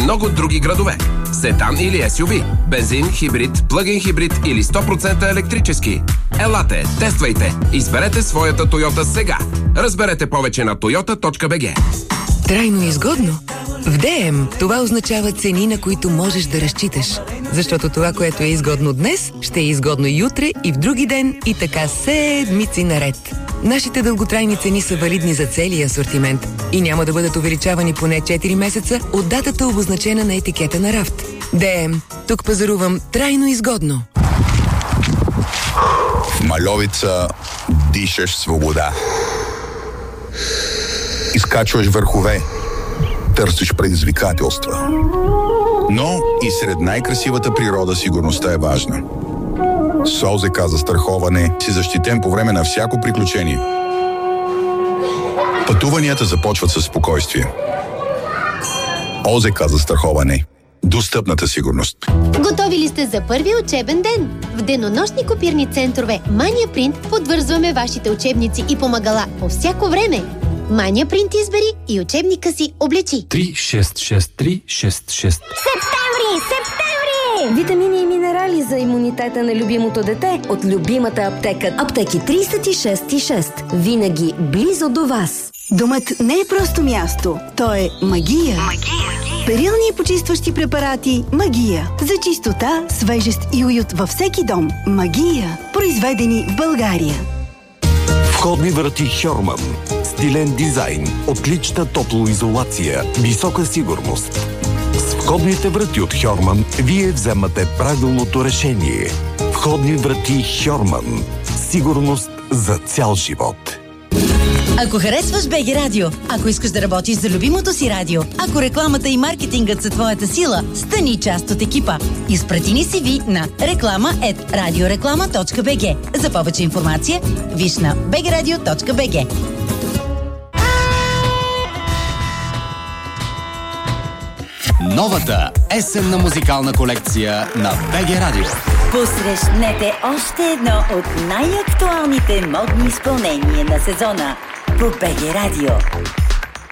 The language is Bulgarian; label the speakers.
Speaker 1: много други градове. Седан или SUV, бензин, хибрид, плъг-ин хибрид или 100% електрически. Елате, тествайте, изберете своята Toyota сега. Разберете повече на toyota.bg.
Speaker 2: Трайно изгодно? В ДМ това означава цени, на които можеш да разчиташ. Защото това, което е изгодно днес, ще е изгодно и утре, и в други ден, и така седмици наред. Нашите дълготрайни цени са валидни за целия асортимент и няма да бъдат увеличавани поне 4 месеца от датата, обозначена на етикета на рафт. ДМ. Тук пазарувам трайно изгодно.
Speaker 3: В Мальовица дишаш свобода. Изкачваш върхове. Търсиш предизвикателства. Но и сред най-красивата природа сигурността е важна. С ОЗК застраховане си защитен по време на всяко приключение. Пътуванията започват със спокойствие. ОЗК застраховане. Достъпната сигурност.
Speaker 4: Готови ли сте за първия учебен ден? В денонощни копирни центрове Mania Print подвързваме вашите учебници и помагала по всяко време. Mania Print избери и учебника си облечи.
Speaker 5: 366366.
Speaker 6: Септември! Витамини и минерали за имунитета на любимото дете от любимата аптека. Аптеки 36,6. Винаги близо до вас.
Speaker 7: Домът не е просто място. То е магия. Перилни и почистващи препарати Магия. За чистота, свежест и уют във всеки дом. Магия. Произведени в България.
Speaker 8: Входни врати Хьорман. Стилен дизайн, отлична топлоизолация, висока сигурност. С входните врати от Хьорман вие вземате правилното решение. Входни врати Хьорман. Сигурност за цял живот.
Speaker 9: Ако харесваш БГ Радио, ако искаш да работиш за любимото си радио, ако рекламата и маркетингът са твоята сила, стани част от екипа. Изпрати ни CV на reklama@radioreklama.bg. За повече информация, виж на bgradio.bg.
Speaker 10: Новата есенна музикална колекция на БГ Радио.
Speaker 11: Посрещнете още едно от най-актуалните модни изпълнения на сезона по БГ Радио.